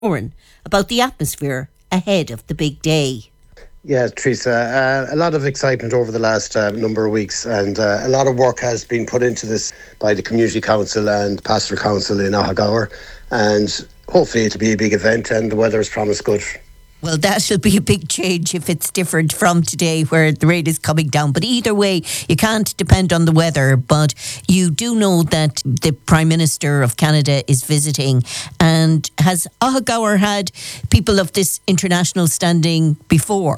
Moran about the atmosphere ahead of the big day. Yeah, Teresa, a lot of excitement over the last number of weeks, and a lot of work has been put into this by the Community Council and Pastoral Council in Ahagower, and hopefully it'll be a big event and the weather is promised good. Well, that'll be a big change if it's different from today where the rain is coming down. But either way, you can't depend on the weather. But you do know that the Prime Minister of Canada is visiting. And has Ahagower had people of this international standing before?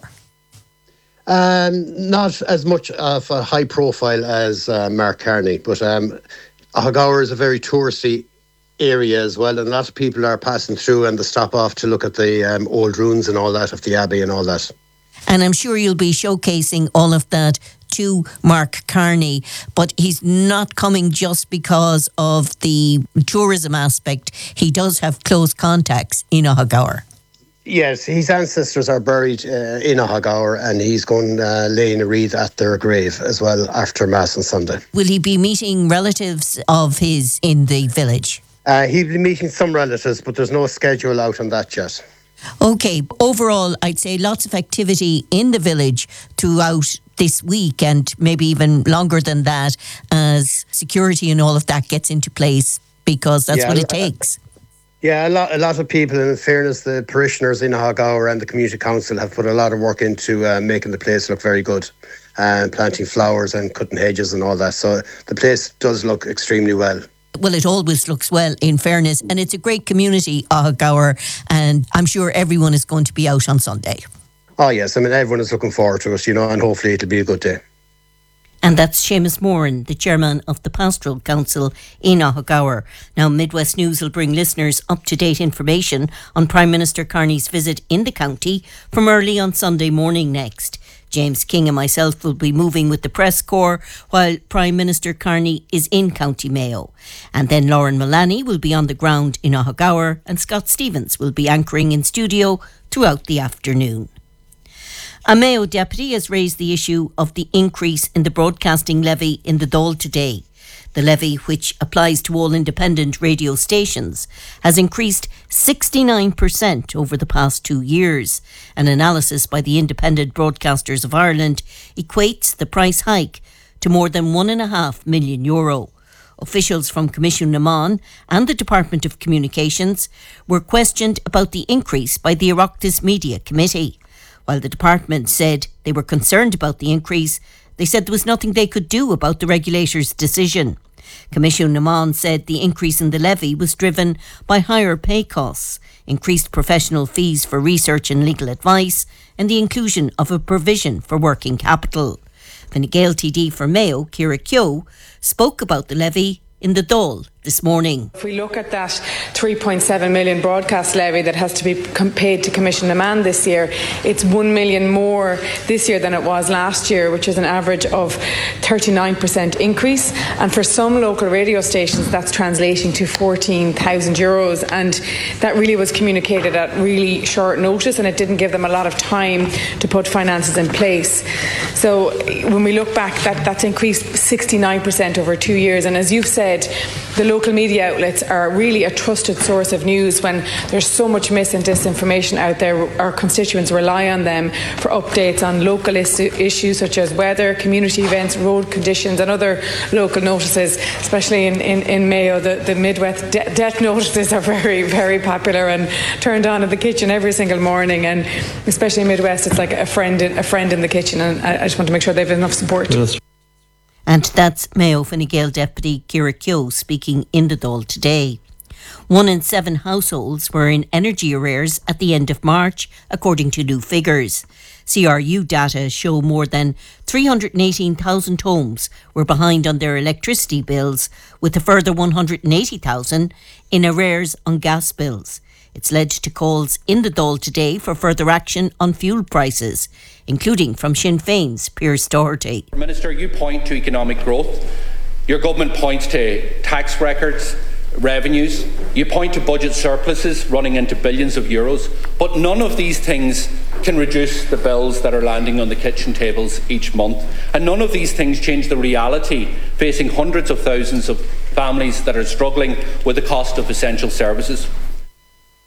Not as much of a high profile as Mark Carney, but Ahagower is a very touristy area as well, and a lot of people are passing through and they stop off to look at the old ruins and all that of the Abbey and all that. And I'm sure you'll be showcasing all of that to Mark Carney, but he's not coming just because of the tourism aspect. He does have close contacts in Ahagower. Yes, his ancestors are buried in Ahagower, and he's going laying a wreath at their grave as well after Mass on Sunday. Will he be meeting relatives of his in the village? He'll be meeting some relatives, but there's no schedule out on that yet. Okay, overall, I'd say lots of activity in the village throughout this week and maybe even longer than that as security and all of that gets into place because that's what it takes. Yeah, a lot of people, and in fairness, the parishioners in Ahagower and the Community Council have put a lot of work into making the place look very good, and planting flowers and cutting hedges and all that. So the place does look extremely well. Well, it always looks well, in fairness, and it's a great community, Ahagower, and I'm sure everyone is going to be out on Sunday. Oh yes, I mean everyone is looking forward to it, and hopefully it'll be a good day. And that's Seamus Moran, the chairman of the Pastoral Council in Ahagower. Now, Midwest News will bring listeners up-to-date information on Prime Minister Carney's visit in the county from early on Sunday morning next. James King and myself will be moving with the press corps while Prime Minister Carney is in County Mayo. And then Lauren Mullaney will be on the ground in Ahagower and Scott Stevens will be anchoring in studio throughout the afternoon. A Mayo deputy has raised the issue of the increase in the broadcasting levy in the Dáil today. The levy, which applies to all independent radio stations, has increased 69% over the past 2 years. An analysis by the Independent Broadcasters of Ireland equates the price hike to more than €1.5 million. Officials from Commission Naman and the Department of Communications were questioned about the increase by the Oireachtas Media Committee. While the department said they were concerned about the increase, they said there was nothing they could do about the regulator's decision. Commission Naman said the increase in the levy was driven by higher pay costs, increased professional fees for research and legal advice, and the inclusion of a provision for working capital. Fine Gael TD for Mayo, Ciara Keogh, spoke about the levy in the Dáil this morning. If we look at that 3.7 million broadcast levy that has to be paid to Commission Naman this year, it's 1 million more this year than it was last year, which is an average of 39% increase. And for some local radio stations, that's translating to €14,000. And that really was communicated at really short notice, and it didn't give them a lot of time to put finances in place. So when we look back, that's increased 69% over 2 years. And as you've said, the local media outlets are really a trusted source of news. When there's so much mis and disinformation out there, our constituents rely on them for updates on local issues such as weather, community events, road conditions and other local notices. Especially in Mayo, the Midwest death notices are very, very popular and turned on in the kitchen every single morning, and especially in Midwest it's like a friend in the kitchen, and I just want to make sure they have enough support. Yes. And that's Mayo Fine Gael Deputy Ciara Keogh speaking in the Dáil today. 1 in 7 households were in energy arrears at the end of March, according to new figures. CRU data show more than 318,000 homes were behind on their electricity bills, with a further 180,000 in arrears on gas bills. It's led to calls in the Dáil today for further action on fuel prices, including from Sinn Féin's Pearse Doherty. Minister, you point to economic growth. Your government points to tax records, revenues. You point to budget surpluses running into billions of euros. But none of these things can reduce the bills that are landing on the kitchen tables each month. And none of these things change the reality facing hundreds of thousands of families that are struggling with the cost of essential services.